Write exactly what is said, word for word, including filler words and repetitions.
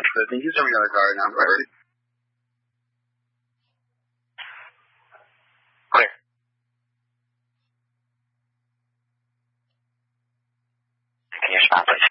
but I think he's from another car now. Right? Clear. Can you respond, please?